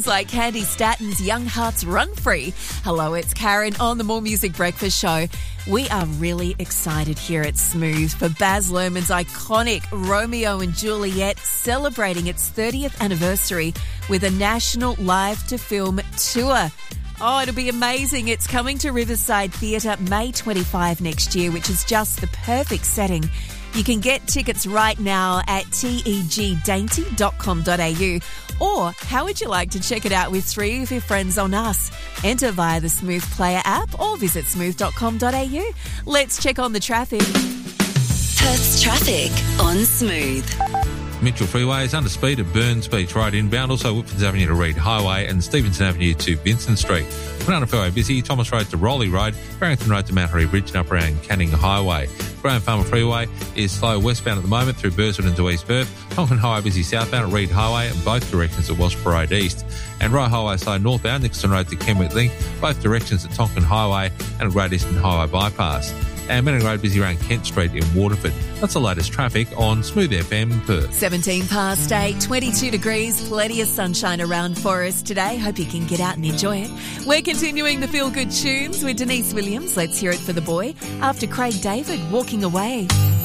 Like Candy Statton's Young Hearts Run Free. Hello, it's Karen on the More Music Breakfast Show. We are really excited here at Smooth for Baz Luhrmann's iconic Romeo and Juliet celebrating its 30th anniversary with a national live-to-film tour. Oh, it'll be amazing. It's coming to Riverside Theatre May 25 next year, which is just the perfect setting. You can get tickets right now at tegdainty.com.au. Or how would you like to check it out with 3 of your friends on Us? Enter via the Smooth Player app or visit smooth.com.au. Let's check on the traffic. Perth's traffic on Smooth. Mitchell Freeway is under speed at Burns Beach right inbound, also Whitford's Avenue to Reed Highway and Stevenson Avenue to Vincent Street. Banana Fairway busy, Thomas Road to Rowley Road, Barrington Road to Mount Harry Bridge and up around Canning Highway. Graham Farmer Freeway is slow westbound at the moment through Burswood into East Perth. Tonkin Highway busy southbound at Reed Highway and both directions at Washburn Road East. And Rye Highway slow northbound, Nixon Road to Kenwick Link, both directions at Tonkin Highway and at Great Eastern Highway Bypass. And Manning Road busy around Kent Street in Waterford. That's the latest traffic on Smooth FM Perth. 17 past 8, 22 degrees, plenty of sunshine around for us today. Hope you can get out and enjoy it. We're continuing the feel-good tunes with Denise Williams. Let's hear it for the boy after Craig David, Walking Away.